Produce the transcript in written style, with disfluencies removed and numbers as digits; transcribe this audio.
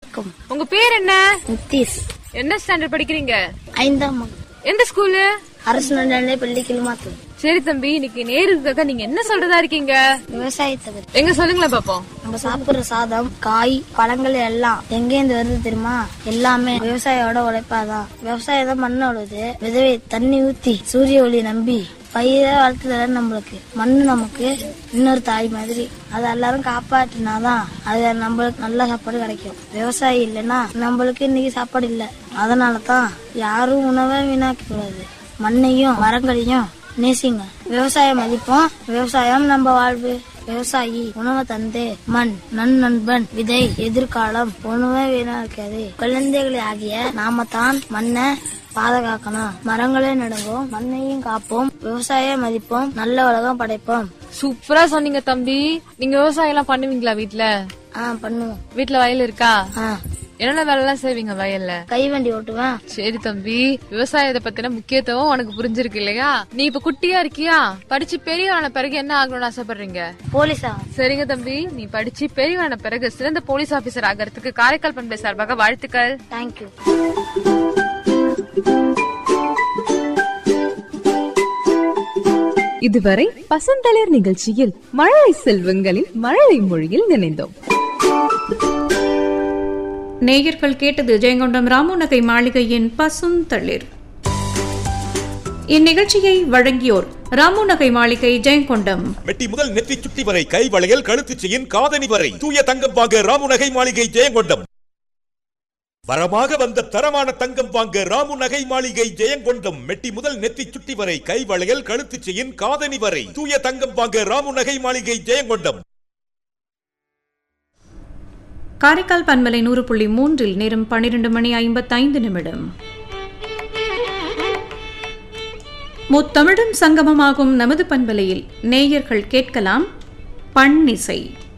வணக்கம். உங்க பேர் என்ன? நித்தீஷ். என்ன ஸ்டாண்டர்ட் படிக்கிறீங்க? 5ஆம். எந்த ஸ்கூலு? அரசு நடுநிலைப் பள்ளி கிளிமாத்தூர். சரி தம்பி, இன்னைக்கு நேருக்காக நீங்க என்ன சொல்றதா இருக்கீங்க? விவசாயத்தை எங்க சொல்லுங்களேன் பாப்போம். நம்ம சாப்பிடுற சாதம், காய், பழங்கள் எல்லாம் எங்கேருந்து வருது தெரியுமா? எல்லாமே விவசாயியோட உழைப்பாதான். விவசாயம் தான் மண்ணு உழுது, விதவை தண்ணி ஊத்தி சூரிய ஒளி நம்பி பயிரை வளர்த்துதல நம்மளுக்கு. மண்ணு நமக்கு இன்னொரு தாய் மாதிரி. அதை எல்லாரும் காப்பாற்றினாதான் அது நம்மளுக்கு நல்ல சாப்பாடு கிடைக்கும். விவசாயி இல்லைன்னா நம்மளுக்கு இன்னைக்கு சாப்பாடு இல்லை. அதனாலதான் யாரும் உணவை வீணாக்க கூடாது. மண்ணையும் மரங்களையும் நேசிங்க. விவசாயம் மதிப்போம். விவசாயம் நம்ம வாழ்வு. விவசாயி உணவை தந்தே மண் நண்பன், விதை எதிர்காலம். உணவை வீணாக்காது. குழந்தைகளை ஆகிய நாம தான் மண்ணை பாதுகாக்கணும். மரங்களே நடுவோம், மண்ணையும் காப்போம், விவசாய மதிப்போம், நல்ல உலகம் படைப்போம். சூப்பரா சொன்னீங்க தம்பி. நீங்க விவசாயம் எல்லாம் பண்ணுவீங்களா வீட்ல? பண்ணுவோம். வீட்ல வயல் இருக்கா? என்னென்ன வேலை எல்லாம் செய்வீங்க வயல்ல? கை வண்டி ஓட்டுவேன். சரி தம்பி, விவசாயத்தை பத்தின முக்கியத்துவம் உனக்கு புரிஞ்சிருக்கு இல்லையா? நீ இப்ப குட்டியா இருக்கியா? படிச்சு பெரியவரான பிறகு என்ன ஆகணும்னு ஆசைப்படுறீங்க? போலீஸா? சரிங்க தம்பி, நீ படிச்சு பெரியவரான பிறகு சிறந்த போலீஸ் ஆபீசர் ஆகிறதுக்கு காரைக்கால் பண்பலை சார்பாக வாழ்த்துக்கள். தேங்க்யூ. இதுவரை பசந்தளிர் நிகழ்ச்சியில் மழலை செல்வங்களின் மழலை மொழியில் நினைந்தோம். நேயர்கள் கேட்டது ஜெயங்கொண்டம் ராமுநகை மாளிகையின் பசுந்தளிர். இந்நிகழ்ச்சியை வழங்கியோர் ராமுநகை மாளிகை ஜெயங்கொண்டம். மெட்டி முதல் நெற்றி சுட்டி வரை கை வளையல், கழுத்து செயின், காதணி வரை தூய தங்கம் வாங்க ராமுநகை மாளிகை ஜெயங்கொண்டம். வரமாக வந்த தரமான தங்கம் வாங்க ராமுநகை மாளிகை ஜெயங்கொண்டம். மெட்டி முதல் நெத்தி சுட்டி வரை கை வளையல், கழுத்து செயின், காதணி வரை தூய தங்கம் வாங்க ராமுநகை மாளிகை ஜெயங்கொண்டம். காரைக்கால் பண்பலை 100.3 நேரம் 12:55. முத்தமிழும் சங்கமமாகும் நமது பண்பலையில் நேயர்கள் கேட்கலாம் பண்ணிசை.